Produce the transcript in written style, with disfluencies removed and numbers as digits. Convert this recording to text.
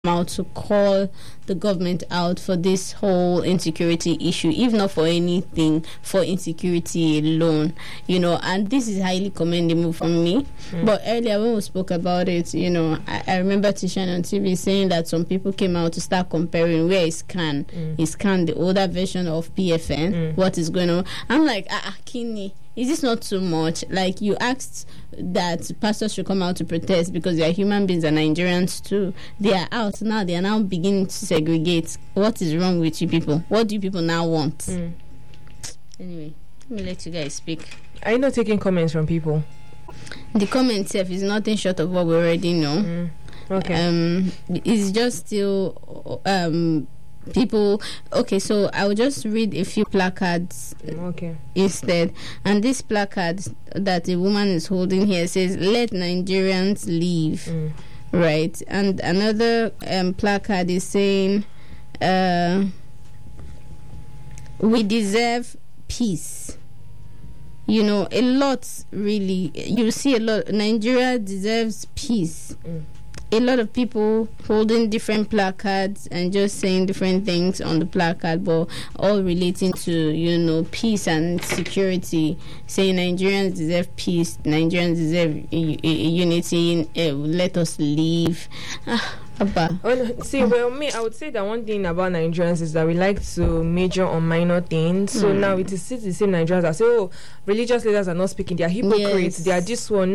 out to call the government out for this whole insecurity issue, if not for anything, for insecurity alone, and this is highly commendable from me. But earlier when we spoke about it, I remember Tishan on TV saying that some people came out to start comparing where is Khan, the older version of PFN, what is going on. I'm like, Kini, is this not too much? Like, you asked that pastors should come out to protest because they are human beings and Nigerians too. They are out now. They are now beginning to segregate. What is wrong with you people? What do you people now want? Anyway, let me let you guys speak. Are you not taking comments from people? The comment itself is nothing short of what we already know. Okay. It's just still people. Okay, so I will just read a few placards instead. And this placard that a woman is holding here says, "Let Nigerians leave." Right. And another placard is saying, "We deserve peace." A lot, really. You see a lot. Nigeria deserves peace. A lot of people holding different placards and just saying different things on the placard, but all relating to, peace and security. Saying Nigerians deserve peace, Nigerians deserve unity, let us leave. Me, I would say that one thing about Nigerians is that we like to major on minor things. So now it is the same Nigerians that say, religious leaders are not speaking, they are hypocrites, they are this one.